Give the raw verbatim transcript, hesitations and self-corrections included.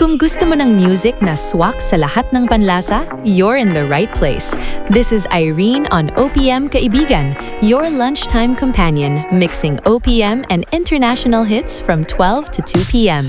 Kung gusto mo ng music na swak sa lahat ng panlasa, you're in the right place. This is Irene on O P M Kaibigan, your lunchtime companion, mixing O P M and international hits from twelve to two p m